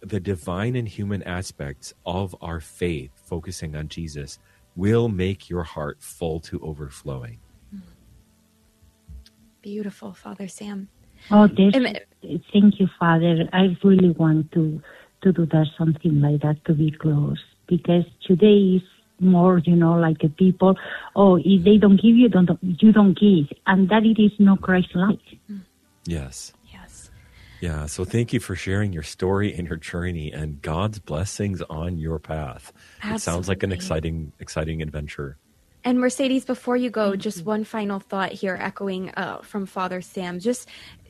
the divine and human aspects of our faith, focusing on Jesus, will make your heart full to overflowing. Beautiful, Father Sam. Oh, thank you, Father. I really want to do that, something like that, to be close. Because today is more, like a people, if they don't give you, you don't give. And that it is not Christ-like. Yes. Yeah, so thank you for sharing your story and your journey and God's blessings on your path. Absolutely. It sounds like an exciting adventure. And Mercedes, before you go, just one final thought here, echoing from Father Sam. Just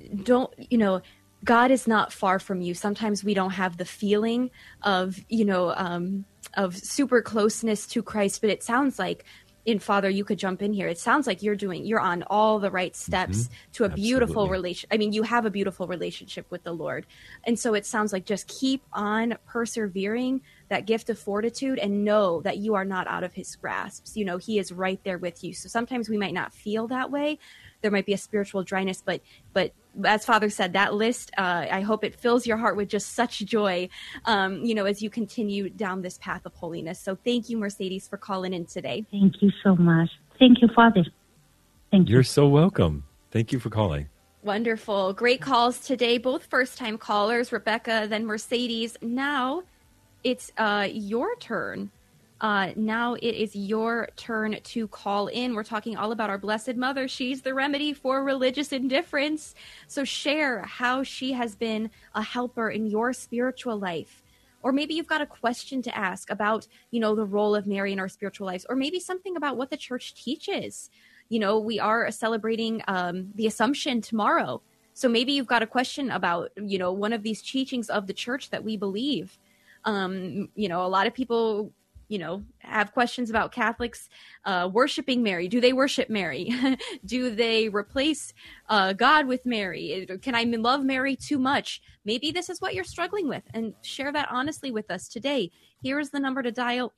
God is not far from you. Sometimes we don't have the feeling of super closeness to Christ, but it sounds like, Father, you could jump in here. It sounds like you're on all the right steps to a beautiful relation. I mean, you have a beautiful relationship with the Lord. And so it sounds like just keep on persevering, that gift of fortitude, and know that you are not out of his grasps. He is right there with you. So sometimes we might not feel that way. There might be a spiritual dryness, but as Father said, that list, I hope it fills your heart with just such joy, as you continue down this path of holiness. So thank you, Mercedes, for calling in today. Thank you so much. Thank you, Father. Thank you. You're so welcome. Thank you for calling. Wonderful. Great calls today. Both first-time callers, Rebecca, then Mercedes. Now it's your turn. Now it is your turn to call in. We're talking all about our Blessed Mother. She's the remedy for religious indifference. So share how she has been a helper in your spiritual life. Or maybe you've got a question to ask about, the role of Mary in our spiritual lives, or maybe something about what the church teaches. We are celebrating the Assumption tomorrow. So maybe you've got a question about, one of these teachings of the church that we believe. A lot of people have questions about Catholics worshiping Mary. Do they worship Mary? Do they replace God with Mary? Can I love Mary too much? Maybe this is what you're struggling with, and share that honestly with us today. Here is the number to dial: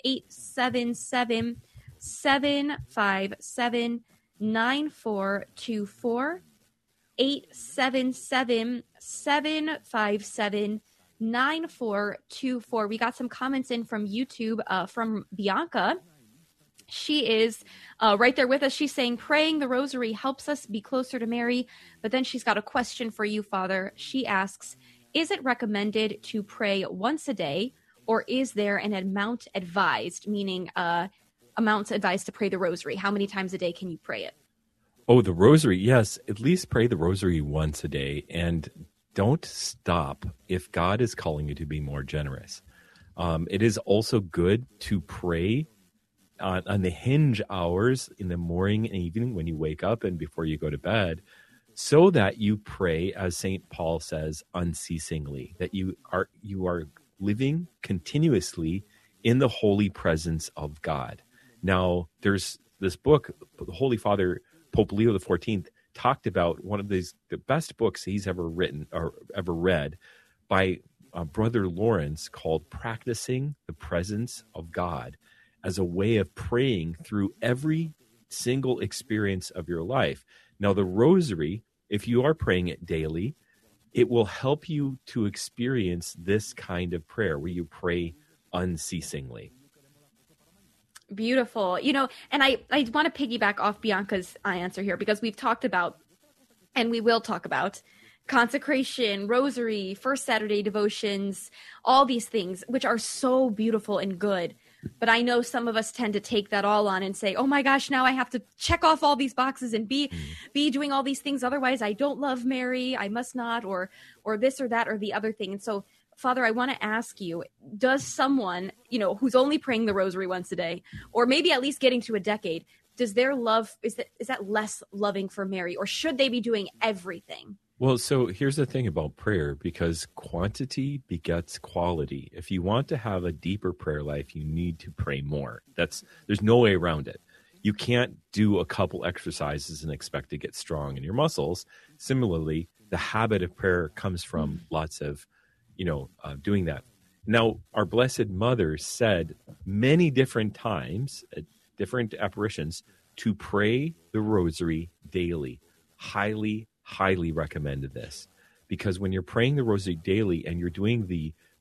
877-757-9424. 877-757-9424. We got some comments in from YouTube from Bianca. She is right there with us. She's saying praying the rosary helps us be closer to Mary. But then she's got a question for you, Father. She asks, is it recommended to pray once a day, or is there an amount advised, meaning amounts advised to pray the rosary? How many times a day can you pray it? Oh, the rosary. Yes. At least pray the rosary once a day, and don't stop if God is calling you to be more generous. It is also good to pray on the hinge hours in the morning and evening when you wake up and before you go to bed, so that you pray, as St. Paul says, unceasingly, that you are living continuously in the holy presence of God. Now, there's this book, the Holy Father, Pope Leo XIV, talked about one of the best books he's ever written or ever read by Brother Lawrence, called Practicing the Presence of God, as a way of praying through every single experience of your life. Now, the rosary, if you are praying it daily, it will help you to experience this kind of prayer where you pray unceasingly. Beautiful. And I want to piggyback off Bianca's answer here, because we've talked about, and we will talk about, consecration, rosary, First Saturday devotions, all these things, which are so beautiful and good. But I know some of us tend to take that all on and say, oh my gosh, now I have to check off all these boxes and be doing all these things. Otherwise I don't love Mary. I must not, or this or that or the other thing. And so, Father, I want to ask you, does someone, who's only praying the rosary once a day, or maybe at least getting to a decade, does their love, is that less loving for Mary, or should they be doing everything? Well, so here's the thing about prayer, because quantity begets quality. If you want to have a deeper prayer life, you need to pray more. There's no way around it. You can't do a couple exercises and expect to get strong in your muscles. Similarly, the habit of prayer comes from lots of, doing that. Now, our Blessed Mother said many different times, at different apparitions, to pray the rosary daily. Highly recommended this, because when you're praying the rosary daily and you're doing the